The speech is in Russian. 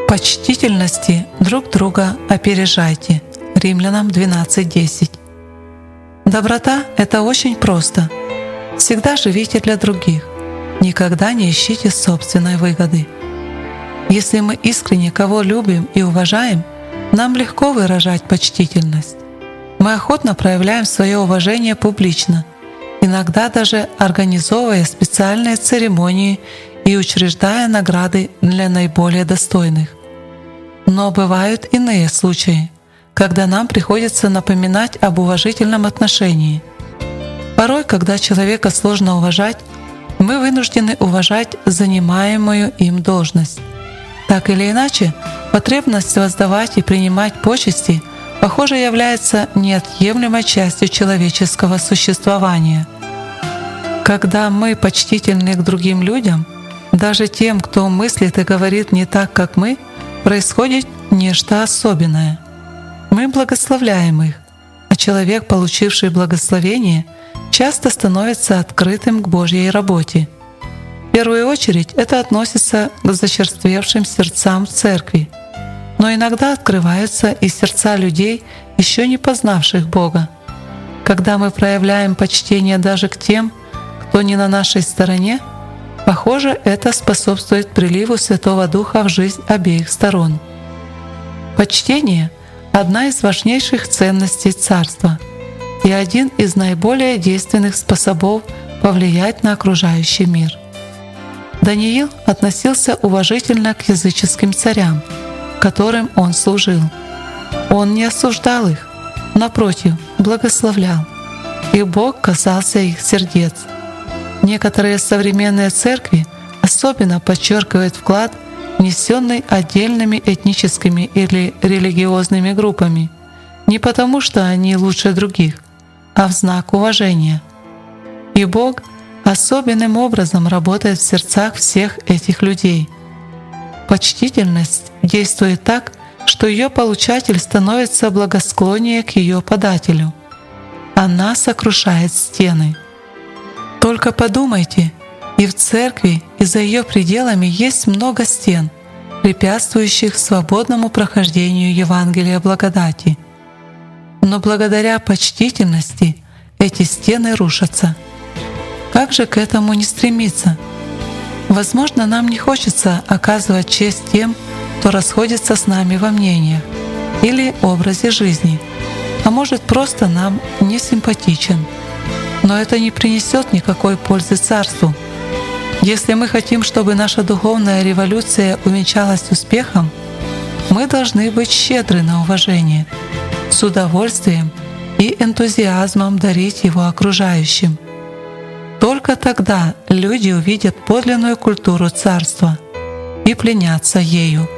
Почтительности друг друга опережайте. Римлянам 12:10. Доброта — это очень просто. Всегда живите для других. Никогда не ищите собственной выгоды. Если мы искренне кого любим и уважаем, нам легко выражать почтительность. Мы охотно проявляем свое уважение публично, иногда даже организовывая специальные церемонии и учреждая награды для наиболее достойных. Но бывают иные случаи, когда нам приходится напоминать об уважительном отношении. Порой, когда человека сложно уважать, мы вынуждены уважать занимаемую им должность. Так или иначе, потребность воздавать и принимать почести, похоже, является неотъемлемой частью человеческого существования. Когда мы почтительны к другим людям, даже тем, кто мыслит и говорит не так, как мы, происходит нечто особенное. Мы благословляем их, а человек, получивший благословение, часто становится открытым к Божьей работе. В первую очередь это относится к зачерствевшим сердцам в церкви, но иногда открываются и сердца людей, еще не познавших Бога. Когда мы проявляем почтение даже к тем, кто не на нашей стороне, похоже, это способствует приливу Святого Духа в жизнь обеих сторон. Почтение — одна из важнейших ценностей Царства и один из наиболее действенных способов повлиять на окружающий мир. Даниил относился уважительно к языческим царям, которым он служил. Он не осуждал их, напротив, благословлял, и Бог касался их сердец. Некоторые современные церкви особенно подчеркивают вклад, внесенный отдельными этническими или религиозными группами, не потому что они лучше других, а в знак уважения. И Бог особенным образом работает в сердцах всех этих людей. Почтительность действует так, что ее получатель становится благосклоннее к ее подателю. Она сокрушает стены. Только подумайте, и в церкви, и за ее пределами есть много стен, препятствующих свободному прохождению Евангелия благодати. Но благодаря почтительности эти стены рушатся. Как же к этому не стремиться? Возможно, нам не хочется оказывать честь тем, кто расходится с нами во мнениях или образе жизни, а может, просто нам не симпатичен. Но это не принесет никакой пользы Царству. Если мы хотим, чтобы наша духовная революция увенчалась успехом, мы должны быть щедры на уважение, с удовольствием и энтузиазмом дарить его окружающим. Только тогда люди увидят подлинную культуру Царства и пленятся ею.